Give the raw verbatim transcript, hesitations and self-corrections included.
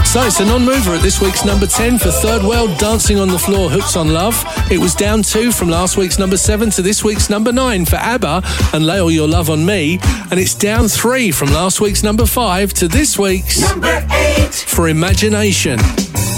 So it's a non-mover at this week's number ten for Third World, Dancing on the Floor, Hooks on Love. It was down two from last week's number seven to this week's number nine for ABBA and Lay All Your Love on Me. And it's down three from last week's number five to this week's number eight for Imagination.